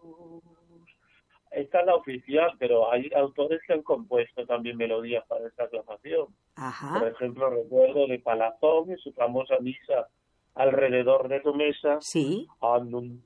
Esta es la oficial, pero hay autores que han compuesto también melodías para esta aclamación. Ajá. Por ejemplo, recuerdo de Palazón en su famosa misa Alrededor de tu mesa, Sí. Annunziata